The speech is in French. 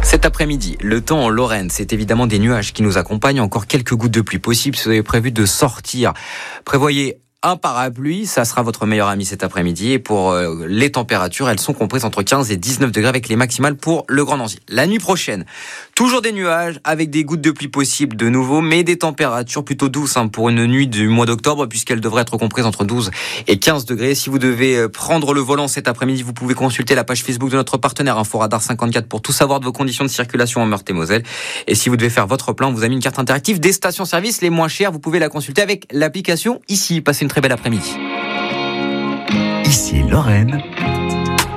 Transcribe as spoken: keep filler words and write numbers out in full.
Cet après-midi, le temps en Lorraine, c'est évidemment des nuages qui nous accompagnent. Encore quelques gouttes de pluie possibles. Si vous avez prévu de sortir, prévoyez un parapluie, ça sera votre meilleur ami cet après-midi. Et pour euh, les températures, elles sont comprises entre quinze et dix-neuf degrés avec les maximales pour le Grand Nancy. La nuit prochaine, toujours des nuages avec des gouttes de pluie possibles de nouveau, mais des températures plutôt douces hein, pour une nuit du mois d'octobre, puisqu'elle devrait être comprise entre douze et quinze degrés. Si vous devez prendre le volant cet après-midi, vous pouvez consulter la page Facebook de notre partenaire Inforadar cinquante-quatre pour tout savoir de vos conditions de circulation en Meurthe-et-Moselle. Et si vous devez faire votre plan, on vous a mis une carte interactive des stations-service les moins chères. Vous pouvez la consulter avec l'application ici. Passez une très belle après-midi. Ici Lorraine,